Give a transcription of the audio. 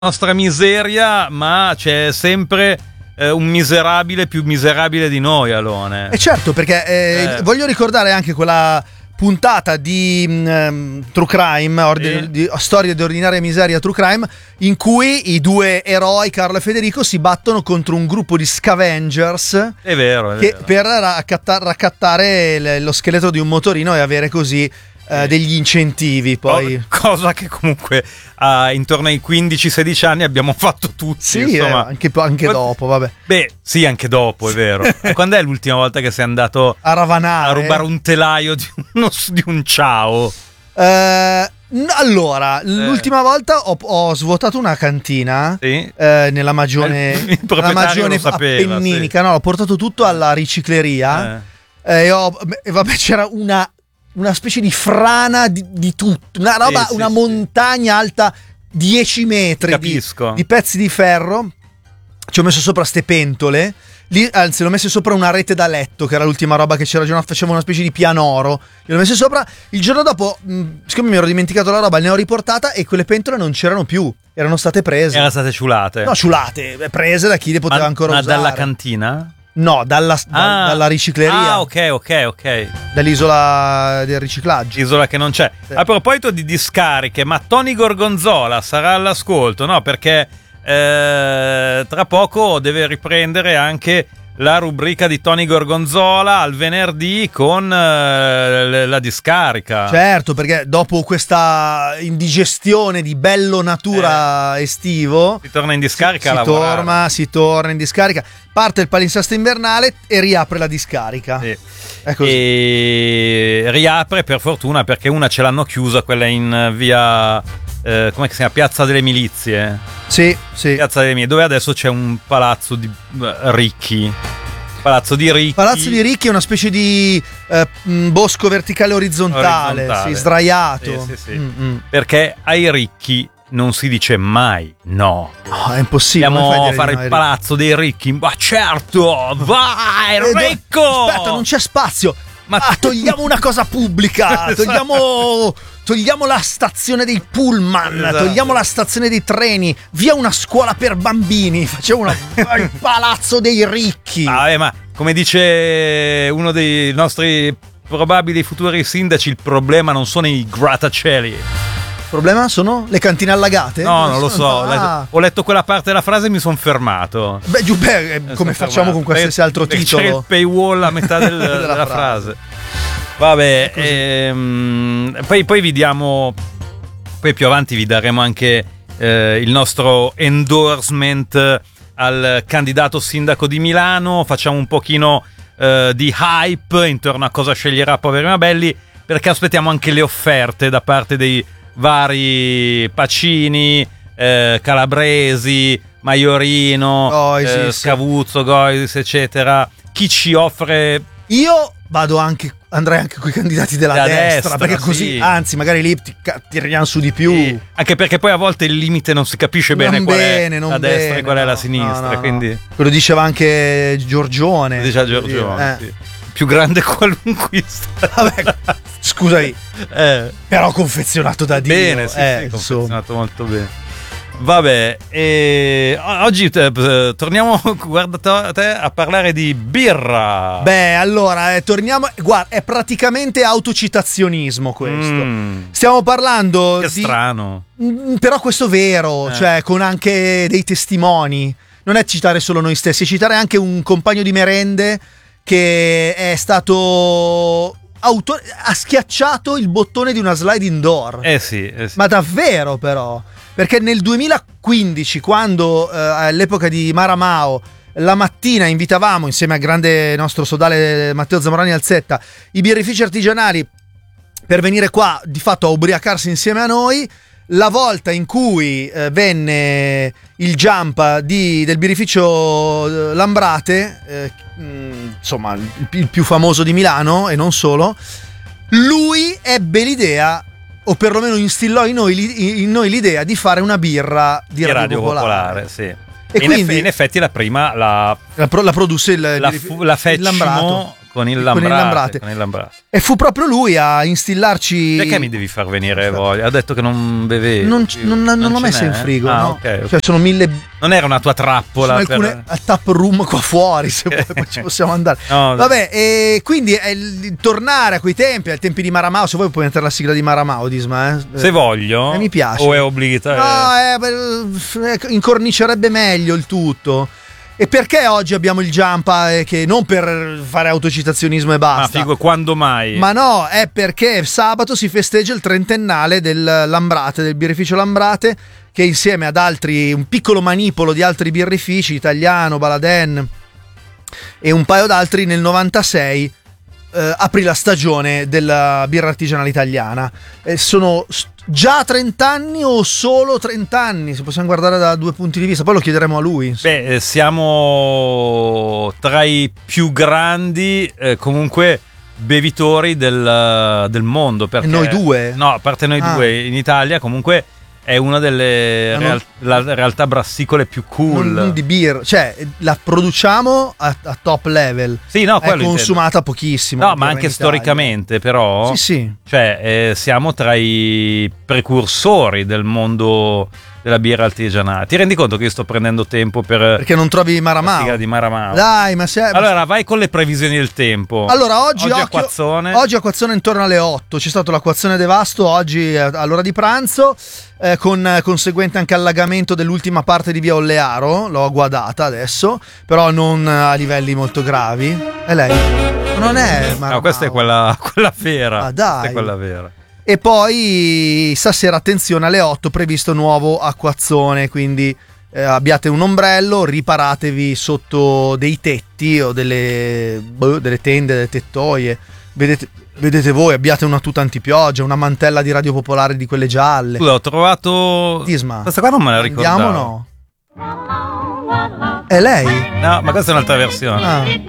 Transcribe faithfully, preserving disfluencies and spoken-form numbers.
nostra miseria, ma c'è sempre eh, un miserabile più miserabile di noi, Alone. E certo, perché eh, eh. voglio ricordare anche quella puntata di um, True Crime, ordine, sì. di, storia di ordinaria miseria True Crime, in cui i due eroi, Carlo e Federico, si battono contro un gruppo di scavengers. È vero, è che, vero. Per raccattare, raccattare le, lo scheletro di un motorino e avere così Uh, degli incentivi, poi cosa che comunque uh, intorno ai quindici sedici anni abbiamo fatto tutti. Sì, insomma. eh, anche, anche Quando... dopo, vabbè. Beh, sì, anche dopo, è vero. E quando è l'ultima volta che sei andato a ravanare, a rubare un telaio di, uno, di un ciao? Uh, allora, eh. l'ultima volta ho, ho svuotato una cantina, sì. eh, nella Magione, il nella Magione sapeva, appenninica, sì. no, ho portato tutto alla ricicleria eh. Eh, e, ho, e vabbè, c'era una una specie di frana di, di tutto, una roba, sì, una sì, montagna sì. alta dieci metri di, di pezzi di ferro. Ci ho messo sopra ste pentole, lì, anzi l'ho messo sopra una rete da letto, che era l'ultima roba che c'era, facevo una specie di pianoro, l'ho messo sopra. Il giorno dopo, mh, siccome mi ero dimenticato la roba, ne ho riportata e quelle pentole non c'erano più, erano state prese. Erano state ciulate? No, ciulate, prese da chi le poteva ma, ancora ma usare. Ma dalla cantina? No, dalla, da, ah, dalla ricicleria. Ah, ok, ok, ok. Dall'isola del riciclaggio. Isola che non c'è. Sì. A proposito di discariche, ma Tony Gorgonzola sarà all'ascolto, no? Perché eh, tra poco deve riprendere anche la rubrica di Tony Gorgonzola al venerdì con eh, la discarica. Certo, perché dopo questa indigestione di bello natura eh, estivo si torna in discarica si, a si lavorare. torna, si torna in discarica, parte il palinsesto invernale e riapre la discarica. Sì. È così. E riapre per fortuna, perché una ce l'hanno chiusa, quella in via eh, come si chiama? Piazza delle Milizie. Sì, sì. Piazza delle Milizie, dove adesso c'è un palazzo di uh, ricchi. Palazzo di Ricchi. Palazzo di Ricchi è una specie di eh, bosco verticale orizzontale, orizzontale. Sì, sdraiato. Sì, sì, sì. Mm-hmm. Perché ai ricchi non si dice mai no. No, è impossibile. Andiamo a fare il palazzo dei ricchi. Ma certo, vai, ricco! Aspetta, non c'è spazio. Ma ah, togliamo una cosa pubblica. Togliamo, togliamo la stazione dei pullman. Esatto. Togliamo la stazione dei treni. Via una scuola per bambini. Facciamo una, il palazzo dei ricchi. Ah, eh, ma come dice uno dei nostri probabili futuri sindaci, il problema non sono i grattacieli. Il problema sono le cantine allagate? No, non lo so. Ah. Ho letto quella parte della frase e mi sono fermato. Beh, giù, beh, come facciamo fermato. Con qualsiasi Beh, altro titolo? C'è il paywall a metà del, della, della frase. frase. Vabbè, ehm, poi, poi vi diamo. Poi più avanti vi daremo anche eh, il nostro endorsement al candidato sindaco di Milano. Facciamo un pochino eh, di hype intorno a cosa sceglierà Poveri ma Belli, perché aspettiamo anche le offerte da parte dei vari Pacini, eh, Calabresi, Maiorino, Goisis. eh, Scavuzzo, Goisis, eccetera. Chi ci offre? Io vado anche, andrei anche con i candidati della da destra, destra, perché così, sì. anzi, magari lì ti tiriamo su di più. Sì. Anche perché poi a volte il limite non si capisce non bene qual bene, è non la bene, destra e qual no, è la sinistra. No, no, quindi no. Quello diceva anche Giorgione. Lo diceva Giorgione, eh. sì. Più grande qualunquista. Vabbè, scusami, eh. però confezionato da Dio. Bene, sì, eh, sì, confezionato molto bene. Vabbè, e oggi eh, torniamo, guarda te, a parlare di birra. Beh, allora, eh, torniamo, guarda, è praticamente autocitazionismo questo. Mm. Stiamo parlando che di... strano. Mm, però questo è vero, eh. cioè con anche dei testimoni. Non è citare solo noi stessi, è citare anche un compagno di merende che è stato... Auto- ha schiacciato il bottone di una sliding door. Eh sì, eh sì. Ma davvero però, perché nel duemilaquindici, quando eh, all'epoca di Maramao la mattina invitavamo insieme al grande nostro sodale Matteo Zamorani Alzetta i birrifici artigianali per venire qua di fatto a ubriacarsi insieme a noi, la volta in cui eh, venne il jump di, del birrificio Lambrate, eh, mh, insomma il, il più famoso di Milano e non solo, lui ebbe l'idea, o perlomeno instillò in noi, in noi l'idea di fare una birra di Radio, Radio Popolare, Popolare. sì. E in, quindi eff- in effetti la prima la, la, pro, la produsse il, la, fu, la fecimo con il con Lambrate, il Lambrate. con il Lambrate. E fu proprio lui a instillarci. Perché mi devi far venire voglia? Ha detto che non bevevi. Non, non, non, non l'ho ce messa n'è? in frigo, Ah, no? ok, ok. Cioè sono mille. Non era una tua trappola. Sono alcune per... al tap room qua fuori, se vuoi, poi ci possiamo andare. No, Vabbè, e quindi è il, tornare a quei tempi, ai tempi di Maramao. Se vuoi puoi mettere la sigla di Maramao, Disma. Eh? Se voglio. Eh, mi piace. O è obbligatorio? No, eh, beh, incornicerebbe meglio il tutto. E perché oggi abbiamo il Giampa? Eh, che non per fare autocitazionismo e basta. Ma figo, quando mai? Ma no, è perché sabato si festeggia il trentennale del Lambrate, del birrificio Lambrate, che insieme ad altri, un piccolo manipolo di altri birrifici, Italiano, Baladen e un paio d'altri, nel novantasei eh, aprì la stagione della birra artigianale italiana. Eh, sono st- già trenta anni o solo trenta anni? Se possiamo guardare da due punti di vista, poi lo chiederemo a lui. Beh, siamo tra i più grandi eh, comunque bevitori del, del mondo. Perché, E noi due? No, a parte noi Ah. due, in Italia comunque è una delle Ma non- real- la- realtà brassicole più cool. Non, non di birra, cioè la produciamo a, a top level. Sì, no, È quello consumata pochissimo. No, la ma birra anche in Italia. storicamente, però. Sì, sì. Cioè, eh, siamo tra i precursori del mondo della birra artigianale. Ti rendi conto che io sto prendendo tempo per Perché non trovi la Maramao? sigla di Maramao? Dai, ma se... Allora, vai con le previsioni del tempo. Allora, oggi, occhio, acquazzone. oggi acquazzone intorno alle otto. C'è stato l'acquazzone devasto oggi eh, all'ora di pranzo, eh, con eh, conseguente anche allagamento dell'ultima parte di via Ollearo. L'ho guardata adesso, però non eh, a livelli molto gravi. E lei? Non è Maramao. No, questa è quella, quella vera. Ah, dai. Questa è quella vera. E poi stasera, attenzione, alle otto previsto nuovo acquazzone, quindi eh, abbiate un ombrello, riparatevi sotto dei tetti o delle, boh, delle tende, delle tettoie. Vedete, vedete voi, abbiate una tuta antipioggia, una mantella di Radio Popolare di quelle gialle. Scusa, ho trovato. Disma, Questa qua non me la ricordavo. andiamo o no? È lei? No, ma questa è un'altra versione. Ah.